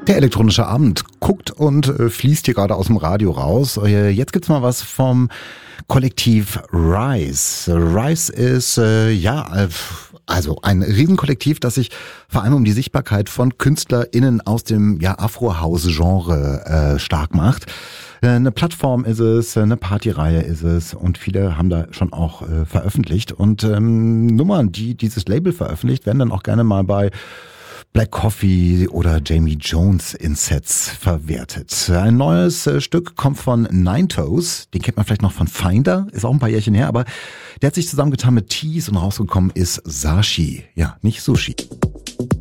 Der elektronische Abend guckt und fließt hier gerade aus dem Radio raus. Jetzt gibt's mal was vom Kollektiv Rise. Rise ist also ein Riesenkollektiv, das sich vor allem um die Sichtbarkeit von KünstlerInnen aus dem Afro-House-Genre stark macht. Eine Plattform ist es, eine Partyreihe ist es und viele haben da schon auch veröffentlicht. Und Nummern, die dieses Label veröffentlicht, werden dann auch gerne mal bei Black Coffee oder Jamie Jones in Sets verwertet. Ein neues Stück kommt von Nine Toes, den kennt man vielleicht noch von Finder, ist auch ein paar Jährchen her, aber der hat sich zusammengetan mit Tease und rausgekommen ist Sashi, ja, nicht Sushi.